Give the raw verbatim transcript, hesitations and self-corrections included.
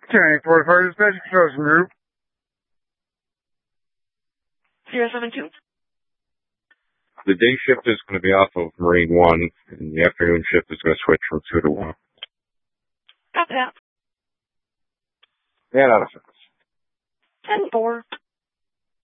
ten forty-five dispatch construction group. zero seven two. The day shift is going to be off of Marine one, and the afternoon shift is going to switch from two to one. Got that. And out of service. ten four.